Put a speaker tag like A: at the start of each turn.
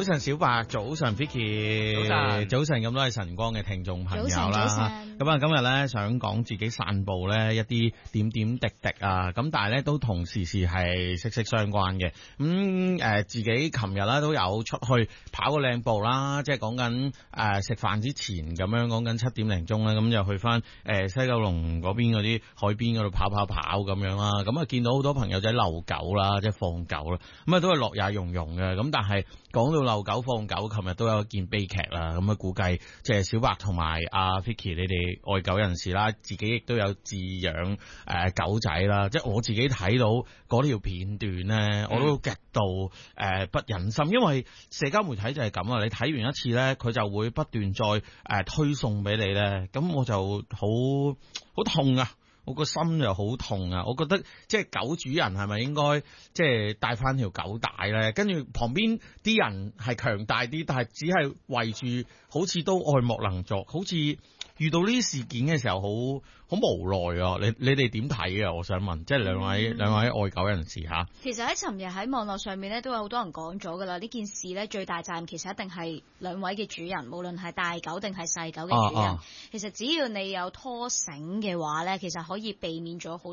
A: 晨小白，早晨 Vicky， 早晨咁多係晨光嘅聽眾朋友啦。咁啊，今日咧想講自己散步咧一啲點點滴滴啊，咁但係咧都同時事係息息相關嘅。自己琴日咧都有出去跑個靚步啦，即係講緊食飯之前咁樣，講緊7點零鐘咧，咁就去翻西九龍嗰邊嗰啲海邊嗰度跑咁樣啦。咁啊見到好多朋友仔遛狗啦，即係放狗啦，咁啊都係樂也融融嘅。咁但係講到遛狗放狗，琴日都有一件悲劇啦。咁啊估計即係小白同埋阿 Vicky 你哋愛狗人士啦，自己亦都有飼養狗仔啦。即係我自己睇到嗰條片段咧，我都極度不忍心，因為社交媒體就係咁啊。你睇完一次咧，佢就會不斷再推送俾你咧，咁我就好痛啊！我個心就好痛啊！我覺得即係狗主人係咪應該即係帶翻條狗帶咧？跟住旁邊啲人係強大啲，但係只係圍住，好似都愛莫能助，好似遇到呢啲事件嘅時候好無奈啊！你哋點睇啊？我想問，即係兩位愛狗人士吓。
B: 其實喺尋日喺網絡上面咧，都有好多人講咗噶啦。呢件事咧，最大責任其實一定係兩位嘅主人，無論係大狗定係細狗嘅主人。其實只要你有拖繩嘅話咧，其實可以避免咗好